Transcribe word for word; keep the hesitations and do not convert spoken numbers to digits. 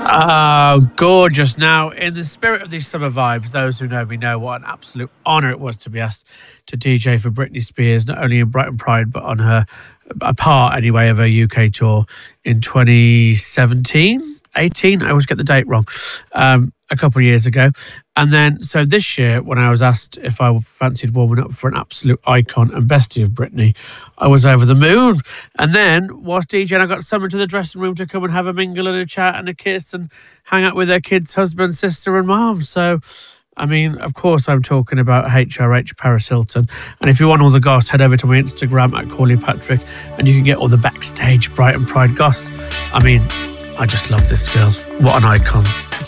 Oh, gorgeous. Now, in the spirit of these summer vibes, those who know me know what an absolute honour it was to be asked to D J for Britney Spears, not only in Brighton Pride, but on her, a part anyway, of her U K tour in twenty seventeen, eighteen, I always get the date wrong, um, a couple of years ago. And then, so this year, when I was asked if I fancied warming up for an absolute icon and bestie of Britney, I was over the moon. And then, whilst DJing, I got summoned to the dressing room to come and have a mingle and a chat and a kiss and hang out with their kids' husband, sister and mom. So, I mean, of course, I'm talking about H R H Paris Hilton. And if you want all the goss, head over to my Instagram at Corley Patrick and you can get all the backstage Brighton Pride goss. I mean, I just love this girl. What an icon.